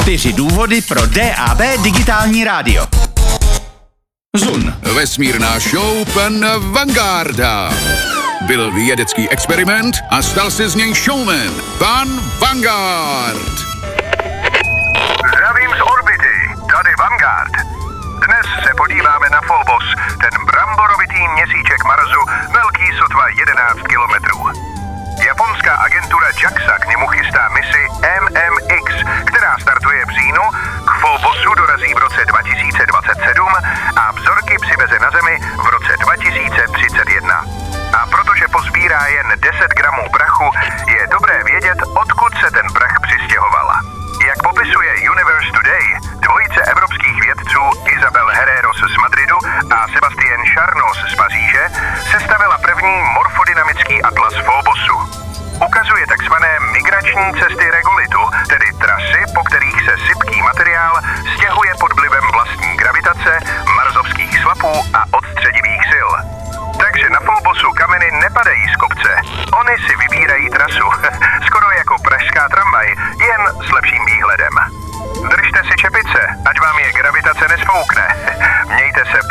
4 důvody pro DAB digitální rádio. Zun. Vesmírná show pan Vangarda. Byl vědecký experiment a stal se z něj showman. Pan Vanguard. Zdravím z orbity, tady Vanguard. Dnes se podíváme na Phobos, ten bramborovitý měsíček Marsu, velký sotva 11 kilometrů. Japonská agentura JAXA k němu chystá misi MMX, která startuje v říjnu, k Phobosu dorazí v roce 2027 a vzorky přiveze na Zemi v roce 2031. A protože pozbírá jen 10 gramů prachu, je dobré vědět, odkud se ten prach přistěhoval. Jak popisuje Universe Today, dvojice evropských vědců Isabel Herreros z Madridu a Sebastien Charnos z Paříže sestavila první morfodynamický atlas Phobosu. Ukazuje takzvané migrační cesty regolitu, tedy trasy, po kterých se sypký materiál stěhuje pod vlivem vlastní gravitace, marsovských slapů a odstředivých sil. Takže na Phobosu kameny nepadají z kopce. Oni si vybírají trasu, skoro jako pražská tramvaj, jen s lepším výhledem. Držte si čepice, ať vám je gravitace nesfoukne. Mějte se